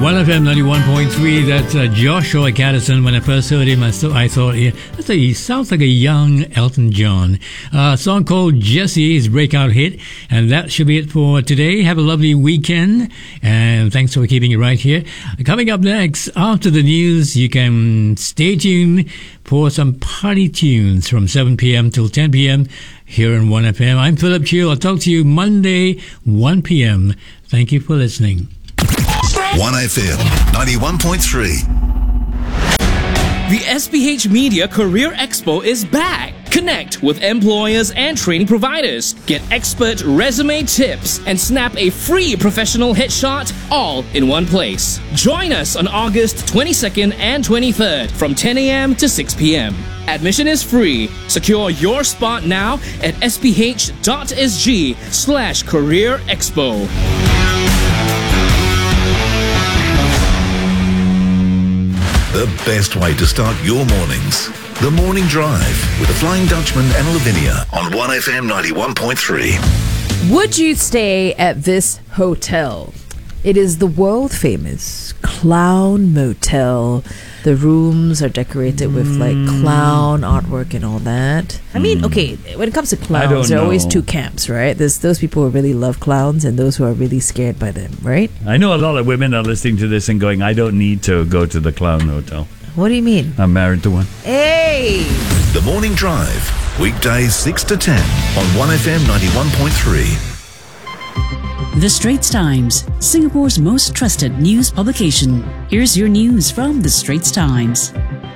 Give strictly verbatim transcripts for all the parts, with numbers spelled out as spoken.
one F M ninety-one point three, that's uh, Joshua Caddison. When I first heard him, I, so, I thought, yeah, that's a, he sounds like a young Elton John. Uh, a song called Jesse, his breakout hit. And that should be it for today. Have a lovely weekend. And thanks for keeping it right here. Coming up next, after the news, you can stay tuned for some party tunes from seven p.m. till ten p.m. here on one F M. I'm Philip Chiu. I'll talk to you Monday, one p.m. Thank you for listening. one F M ninety-one point three. The S P H Media Career Expo is back. Connect with employers and training providers. Get expert resume tips and snap a free professional headshot all in one place. Join us on August twenty-second and twenty-third from ten a.m. to six p.m. Admission is free. Secure your spot now at sph.sg slash career expo. The best way to start your mornings. The Morning Drive with the Flying Dutchman and Lavinia on one F M ninety-one point three. Would you stay at this hotel? It is the world famous Clown Motel. The rooms are decorated with like clown artwork and all that. I mean, okay, when it comes to clowns, there are always two camps, right? There's those people who really love clowns and those who are really scared by them, right? I know a lot of women are listening to this and going, I don't need to go to the Clown Hotel. What do you mean? I'm married to one. Hey! The Morning Drive, weekdays six to ten on one F M ninety-one point three. The Straits Times, Singapore's most trusted news publication. Here's your news from The Straits Times.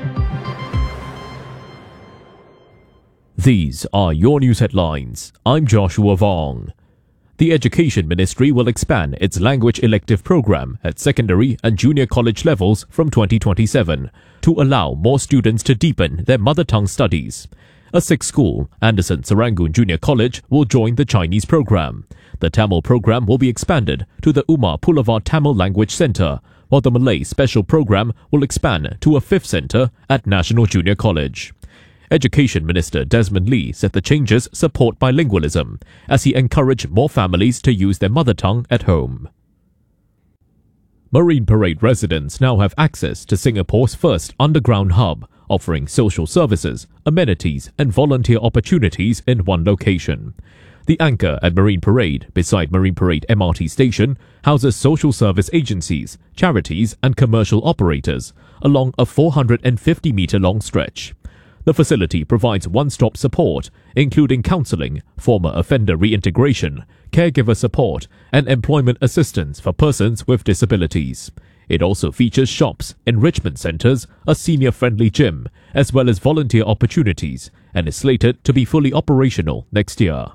These are your news headlines. I'm Joshua Vong. The Education Ministry will expand its language elective program at secondary and junior college levels from twenty twenty-seven to allow more students to deepen their mother tongue studies. A sixth school, Anderson Serangoon Junior College, will join the Chinese program. The Tamil program will be expanded to the Umar Pulavar Tamil Language Centre, while the Malay Special Program will expand to a fifth centre at National Junior College. Education Minister Desmond Lee said the changes support bilingualism, as he encouraged more families to use their mother tongue at home. Marine Parade residents now have access to Singapore's first underground hub, offering social services, amenities and volunteer opportunities in one location. The anchor at Marine Parade, beside Marine Parade M R T station, houses social service agencies, charities and commercial operators along a four hundred fifty metre long stretch. The facility provides one-stop support, including counselling, former offender reintegration, caregiver support and employment assistance for persons with disabilities. It also features shops, enrichment centres, a senior-friendly gym, as well as volunteer opportunities, and is slated to be fully operational next year.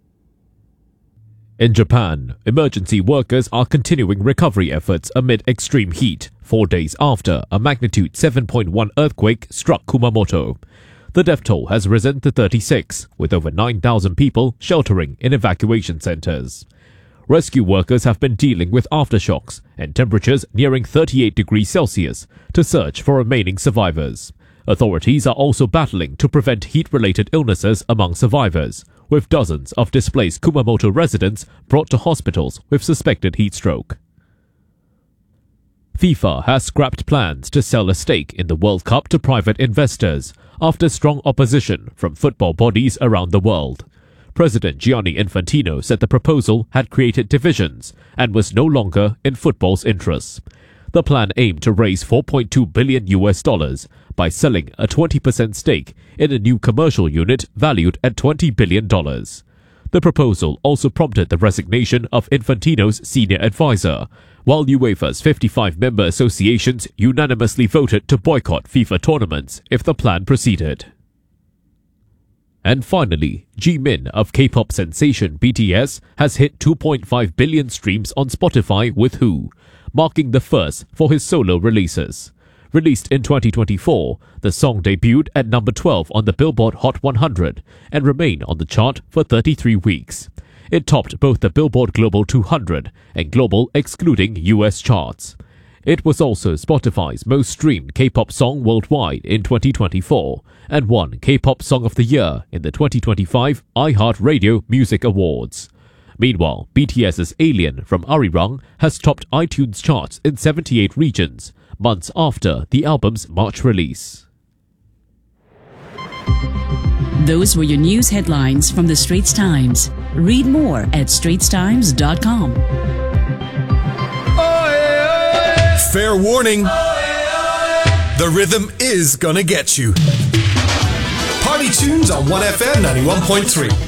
In Japan, emergency workers are continuing recovery efforts amid extreme heat, four days after a magnitude seven point one earthquake struck Kumamoto. The death toll has risen to thirty-six, with over nine thousand people sheltering in evacuation centres. Rescue workers have been dealing with aftershocks and temperatures nearing thirty-eight degrees Celsius to search for remaining survivors. Authorities are also battling to prevent heat-related illnesses among survivors, with dozens of displaced Kumamoto residents brought to hospitals with suspected heat stroke. FIFA has scrapped plans to sell a stake in the World Cup to private investors after strong opposition from football bodies around the world. President Gianni Infantino said the proposal had created divisions and was no longer in football's interests. The plan aimed to raise four point two billion U S dollars by selling a twenty percent stake in a new commercial unit valued at twenty billion dollars. The proposal also prompted the resignation of Infantino's senior advisor, while UEFA's fifty-five member associations unanimously voted to boycott FIFA tournaments if the plan proceeded. And finally, Jimin of K-pop sensation B T S has hit two point five billion streams on Spotify with Who, marking the first for his solo releases. Released in twenty twenty-four, the song debuted at number twelve on the Billboard Hot one hundred and remained on the chart for thirty-three weeks. It topped both the Billboard Global two hundred and Global excluding U S charts. It was also Spotify's most streamed K-pop song worldwide in twenty twenty-four and won K-pop Song of the Year in the twenty twenty-five iHeartRadio Music Awards. Meanwhile, BTS's Alien from Arirang has topped iTunes charts in seventy-eight regions, months after the album's March release. Those were your news headlines from the Straits Times. Read more at straits times dot com. Fair warning. The rhythm is gonna get you. Party tunes on one F M ninety-one point three.